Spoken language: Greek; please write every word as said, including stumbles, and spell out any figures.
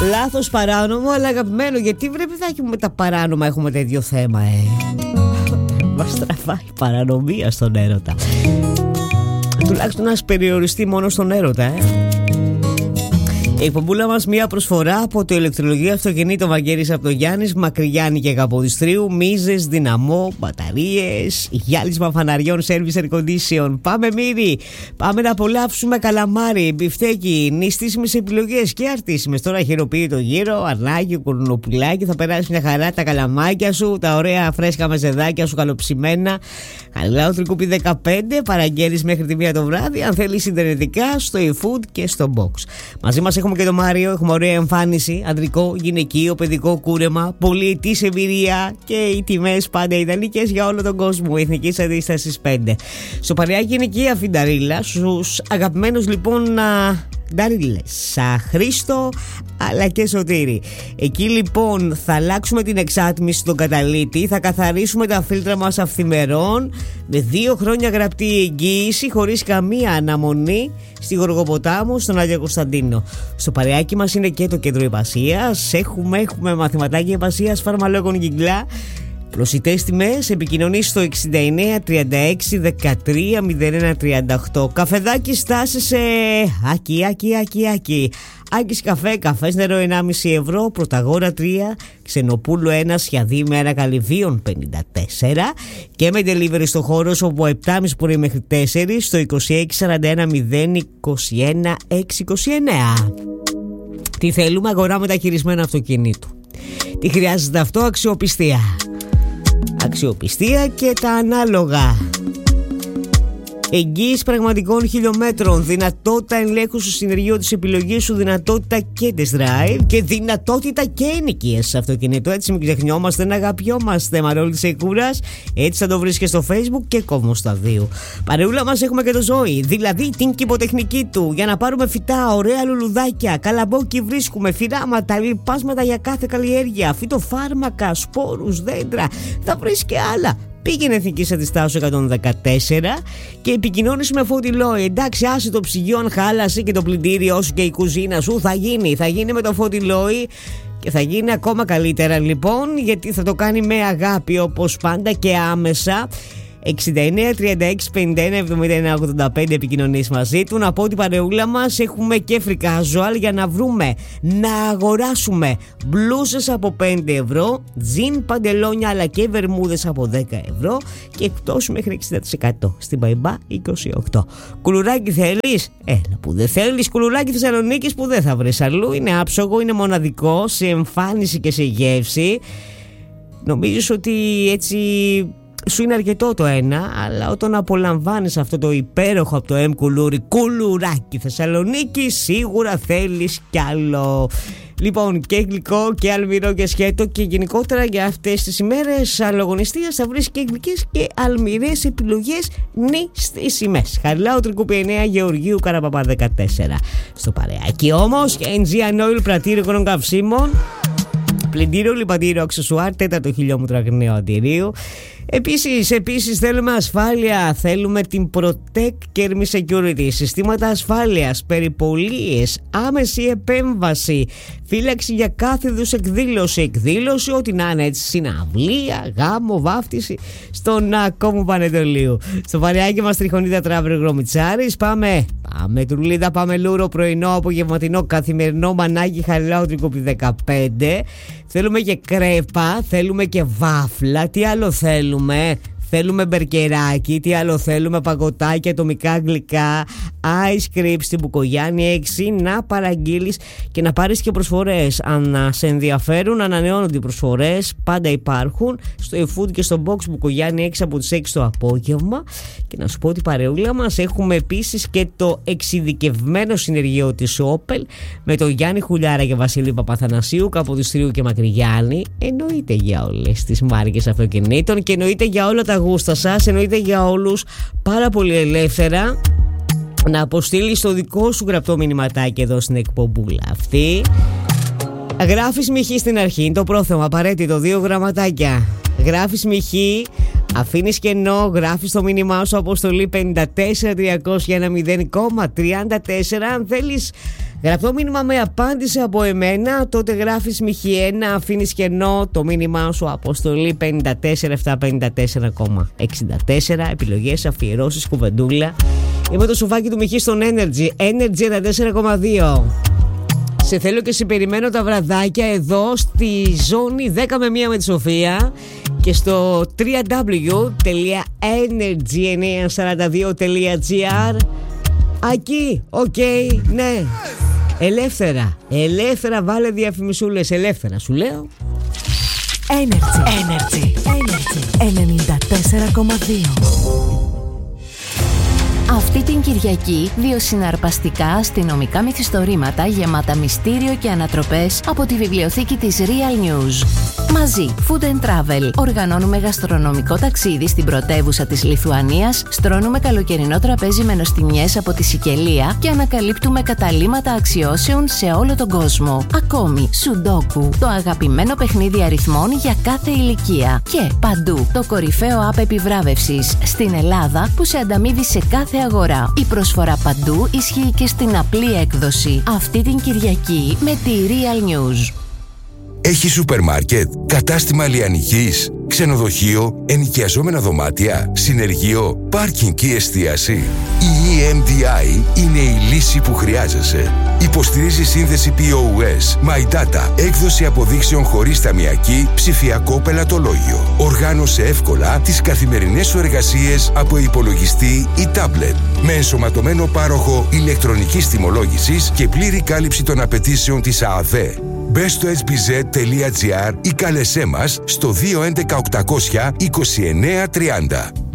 Λάθος παράνομο, αλλά αγαπημένο. Γιατί βρε παιδάκι μου με τα παράνομα έχουμε τέτοιο θέμα, ε. Μας τραβάει παρανομία στον έρωτα. Τουλάχιστον να περιοριστεί μόνο στον έρωτα, ε. Η εκπομπούλα μας μια προσφορά από το ηλεκτρολογείο αυτοκινήτων Βαγγέλης από το Γιάννης, Μακριγιάννη και Καποδιστρίου, μίζες, δυναμό, μπαταρίες, γυάλισμα φαναριών, service air condition. Πάμε Μύρη, πάμε να απολαύσουμε καλαμάρι, μπιφτέκι, νηστίσιμες επιλογές και αρτίσιμες. Τώρα χειροποίητο γύρο, αρνάκι, κουρνοπουλάκι, θα περάσει μια χαρά τα καλαμάκια σου, τα ωραία φρέσκα μεζεδάκια σου καλοψημένα. Χαλάω Τρικούπι δεκαπέντε, παραγγέλεις μέχρι τη μία το βράδυ, αν θέλεις ιντερνετικά, στο eFood και στο Box. Μαζί μας έχουμε και το Μάριο, έχουμε ωραία εμφάνιση, αντρικό, γυναικείο, παιδικό κούρεμα, πολυετής εμπειρία και οι τιμές πάντα ιδανικές για όλο τον κόσμο. Εθνικής Αντίστασης πέντε. Στο Παρεάκι γυναικεία Φινταρίλα, στους αγαπημένους λοιπόν Νταρίλες, Χρήστο αλλά και Σωτήρη. Εκεί λοιπόν θα αλλάξουμε την εξάτμιση στον καταλήτη, θα καθαρίσουμε τα φίλτρα μας αυθημερών με δύο χρόνια γραπτή εγγύηση χωρίς καμία αναμονή στη Γοργοποτάμου στον Άγιο Κωνσταντίνο. Στο Παρεάκι μας είναι και το κέντρο υπασίας, έχουμε, έχουμε μαθηματάκια υπασίας, φαρμαλόγων Κυκλά. Προσιτές τιμές, επικοινωνείς στο εξήντα εννέα τριάντα έξι δεκατρία μηδέν ένα τριάντα οκτώ. Καφεδάκι στάσεσαι άκι άκι άκι άκι. Άκης καφέ, καφές νερό ενάμιση ευρώ, Πρωταγόρα τρία, Ξενοπούλου ένα, Σιαδί με ένα Καλυβίων πενήντα τέσσερα και με delivery στο χώρο σου από επτά και μισή πρωί μέχρι τέσσερα στο είκοσι έξι σαράντα ένα μηδέν είκοσι ένα έξι είκοσι εννέα. Τι θέλουμε? Αγορά μεταχειρισμένο αυτοκινήτου. Τι χρειάζεται αυτό? Αξιοπιστία. Αξιοπιστία και τα ανάλογα. Εγγύηση πραγματικών χιλιόμετρων, δυνατότητα ελέγχου στο συνεργείο της επιλογής σου, δυνατότητα και test drive και δυνατότητα και ενοικίες αυτοκινήτου. Έτσι μην ξεχνιόμαστε να αγαπιόμαστε. Μαρόλη Σεκούρας, έτσι θα το βρίσκεις στο Facebook και Κόμμο Σταδίου. Παρεούλα μας έχουμε και το Ζώη, δηλαδή την κυποτεχνική του, για να πάρουμε φυτά, ωραία λουλουδάκια, καλαμπόκι βρίσκουμε, φυράματα, λιπάσματα για κάθε καλλιέργεια, φυτοφάρμακα, σπόρους, δέντρα, θα βρεις και άλλα. Πήγαινε Εθνικής Αντιστάσεως εκατόν δεκατέσσερα και επικοινώνησε με Φώτη Λόι. Εντάξει, άσε το ψυγείο αν χάλασε και το πλυντήριό σου και η κουζίνα σου. Θα γίνει, θα γίνει με το Φώτη Λόι και θα γίνει ακόμα καλύτερα λοιπόν, γιατί θα το κάνει με αγάπη όπως πάντα και άμεσα. εξήντα εννέα τριάντα έξι πενήντα ένα εβδομήντα ένα ογδόντα πέντε επικοινωνείς μαζί του. Να πω ότι παρεούλα μας έχουμε και free casual για να βρούμε, να αγοράσουμε μπλούσες από πέντε ευρώ, τζιν, παντελόνια αλλά και βερμούδες από δέκα ευρώ και εκτός μέχρι εξήντα τοις εκατό στην Παϊμπά είκοσι οκτώ. Κουλουράκι θέλεις? Έλα που δεν θέλεις. Κουλουράκι Θεσσαλονίκης που δεν θα βρεις αλλού. Είναι άψογο, είναι μοναδικό σε εμφάνιση και σε γεύση. Νομίζεις ότι έτσι σου είναι αρκετό το ένα, αλλά όταν απολαμβάνεις αυτό το υπέροχο από το M κουλούρι, κουλουράκι Θεσσαλονίκη, σίγουρα θέλεις κι άλλο. Λοιπόν, και γλυκό και αλμυρό και σκέτο και γενικότερα για αυτές τις ημέρες αλογονιστίας θα βρεις και γλυκές και αλμυρές επιλογές νηστίσιμες. Χαριλάου Τρικούπι εννέα, Γεωργίου Καραπαπά δεκατέσσερα. Στο Παρεάκι όμως και εν τζι Oil πρατήριο των καυσίμων, πλυντήριο, λιπαντήριο, αξεσουάρ, τέταρτο χιλιόμετρο αγνέου αντιρίου. Επίσης, επίσης θέλουμε ασφάλεια, θέλουμε την Protect Kermi Security, συστήματα ασφάλειας, περιπολίες, άμεση επέμβαση, φύλαξη για κάθε είδους εκδήλωση, εκδήλωση, ό,τι να είναι έτσι, συναυλία, γάμο, βάφτιση, στον Κόμμο Πανετολίου. Στο Παρεάκι μας τριχονίδα Τράβερ Γρομιτσάρης, πάμε, πάμε Τρουλίδα, πάμε Λούρο, πρωινό, απογευματινό, καθημερινό, Μανάκι, Χαριλάου Τρικούπι δεκαπέντε. Θέλουμε και κρέπα, θέλουμε και βάφλα, τι άλλο θέλουμε? Θέλουμε μπερκεράκι, τι άλλο θέλουμε? Παγωτάκια, ατομικά γλυκά, ice cream στην Μπουκογιάννη έξι. Να παραγγείλεις και να πάρεις και προσφορές. Αν σε ενδιαφέρουν, ανανεώνονται οι προσφορές, πάντα υπάρχουν στο eFood και στο Box Μπουκογιάννη έξι από τις έξι το απόγευμα. Και να σου πω ότι παρεούλα μας έχουμε επίσης και το εξειδικευμένο συνεργείο της Opel με τον Γιάννη Χουλιάρα και Βασίλη Παπαθανασίου, Καποδιστρίου και Μακριγιάννη. Εννοείται για όλες τις μάρκες αυτοκινήτων και εννοείται για όλα τα γούστα σας, εννοείται για όλους πάρα πολύ ελεύθερα να αποστείλεις το δικό σου γραπτό μηνυματάκι εδώ στην εκπομπούλα αυτή. Γράφεις μιχή στην αρχή, είναι το πρόθεμα απαραίτητο, δύο γραμματάκια. Γράφεις μιχή, Αφήνεις κενό, γράφεις το μήνυμά σου αποστολή πέντε τέσσερα τριακόσια ένα μηδέν τριάντα τέσσερα. Αν θέλεις γραπτό μήνυμα με απάντηση από εμένα, τότε γράφεις μιχη ένα, αφήνεις κενό, το μήνυμά σου αποστολή πέντε τέσσερα επτακόσια πενήντα τέσσερα εξήντα τέσσερα. Επιλογές, αφιερώσεις, κουβεντούλα. Είμαι το σοφάκι του Μιχή στον Energy, Energy ενενήντα τέσσερα κόμμα δύο. Σε θέλω και σε περιμένω τα βραδάκια εδώ στη ζώνη δέκα με μία με τη Σοφία και στο double-u double-u double-u τελεία energy εννιακόσια σαράντα δύο τελεία gr. Εκεί, οκ, okay, ναι. Ελεύθερα, ελεύθερα βάλε διαφημισούλες, ελεύθερα σου λέω. Energy, Energy, Energy ενενήντα τέσσερα κόμμα δύο. Αυτή την Κυριακή, δύο συναρπαστικά αστυνομικά μυθιστορήματα γεμάτα μυστήριο και ανατροπές από τη βιβλιοθήκη της Real News. Μαζί, Food and Travel, οργανώνουμε γαστρονομικό ταξίδι στην πρωτεύουσα της Λιθουανίας, στρώνουμε καλοκαιρινό τραπέζι με νοστιμιές από τη Σικελία και ανακαλύπτουμε καταλύματα αξιώσεων σε όλο τον κόσμο. Ακόμη, Σουντόκου, το αγαπημένο παιχνίδι αριθμών για κάθε ηλικία. Και παντού, το κορυφαίο app επιβράβευσης στην Ελλάδα που σε ανταμείβει σε κάθε αγορά. Η προσφορά παντού ισχύει και στην απλή έκδοση. Αυτή την Κυριακή με τη Real News. Έχει σούπερ μάρκετ, κατάστημα λιανικής, ξενοδοχείο, ενοικιαζόμενα δωμάτια, συνεργείο, πάρκινγκ και εστίαση. Η ι εμ ντι άι είναι η λύση που χρειάζεσαι. Υποστηρίζει σύνδεση πι ο ες, My Data, έκδοση αποδείξεων χωρίς ταμιακή, ψηφιακό πελατολόγιο. Οργάνωσε εύκολα τις καθημερινές σου εργασίες από υπολογιστή ή τάμπλετ. Με ενσωματωμένο πάροχο ηλεκτρονικής τιμολόγησης και πλήρη κάλυψη των απαιτήσεων της ΑΑΔΕ. Μπε στο ες μπι ζετ τελεία τζι αρ ή κάλεσέ μας στο δύο έντεκα οκτακόσια είκοσι εννέα τριάντα.